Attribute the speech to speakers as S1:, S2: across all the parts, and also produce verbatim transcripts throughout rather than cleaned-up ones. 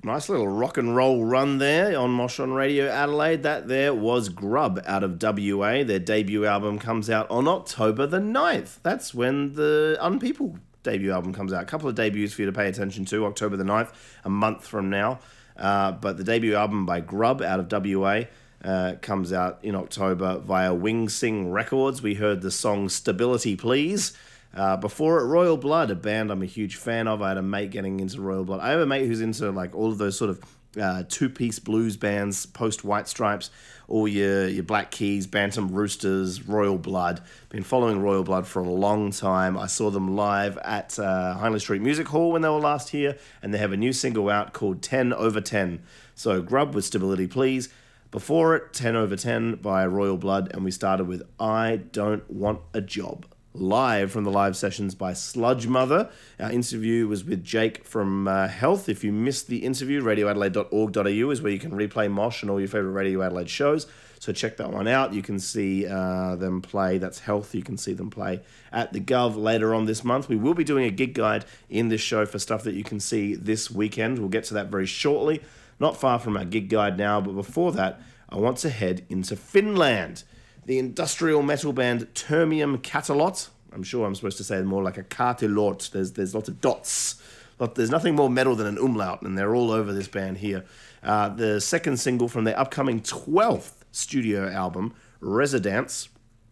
S1: Nice little rock and roll run there on Mosh on Radio Adelaide. That there was Grub out of W A. Their debut album comes out on October the ninth. That's when the Unpeople debut album comes out. A couple of debuts for you to pay attention to. October the ninth, a month from now. Uh, but the debut album by Grub out of W A uh, comes out in October via Wing Sing Records. We heard the song Stability Please. Uh, before it, Royal Blood, a band I'm a huge fan of. I had a mate getting into Royal Blood. I have a mate who's into like all of those sort of uh, two-piece blues bands, post-White Stripes, all your, your Black Keys, Bantam Roosters, Royal Blood. Been following Royal Blood for a long time. I saw them live at uh, Hindley Street Music Hall when they were last here, and they have a new single out called ten over ten. So Grub with Stability Please. Before it, ten over ten by Royal Blood, and we started with I Don't Want a Job. Live from the live sessions by Sludge Mother. Our interview was with Jake from uh, Health. If you missed the interview, radio adelaide dot org dot a u is where you can replay Mosh and all your favourite Radio Adelaide shows. So check that one out. You can see uh, them play. That's Health. You can see them play at the Gov later on this month. We will be doing a gig guide in this show for stuff that you can see this weekend. We'll get to that very shortly. Not far from our gig guide now, but before that, I want to head into Finland. The industrial metal band Termium Katalot. I'm sure I'm supposed to say more like a Katalot. There's there's lots of dots. Lot, there's nothing more metal than an umlaut, and they're all over this band here. Uh, the second single from their upcoming twelfth studio album, Residence.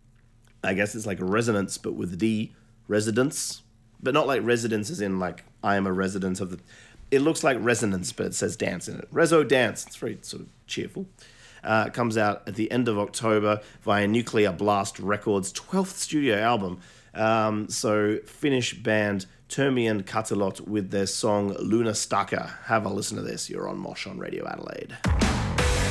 S1: I guess it's like Resonance, but with D, Residence. But not like residence as in like I am a resident of the... It looks like Resonance, but it says dance in it. Rezo Dance. It's very sort of cheerful. Uh, it comes out at the end of October via Nuclear Blast Records' twelfth studio album. Um, so Finnish band Termian Katalot with their song Luna Staka. Have a listen to this. You're on Mosh on Radio Adelaide.